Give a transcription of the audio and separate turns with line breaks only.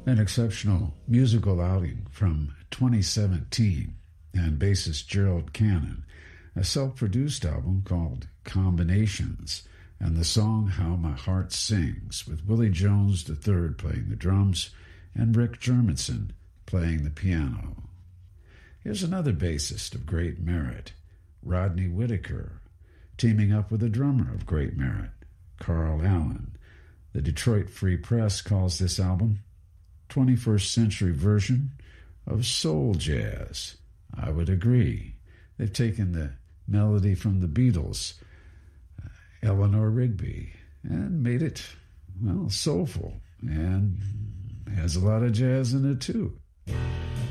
An exceptional musical outing from 2017 and bassist Gerald Cannon, a self-produced album called Combinations, and the song How My Heart Sings, with Willie Jones III playing the drums and Rick Germanson playing the piano. Here's another bassist of great merit, Rodney Whitaker, teaming up with a drummer of great merit, Carl Allen. The Detroit Free Press calls this album 21st century version of soul jazz. I would agree. They've taken the melody from the Beatles, Eleanor Rigby, and made it, well, soulful, and has a lot of jazz in it too.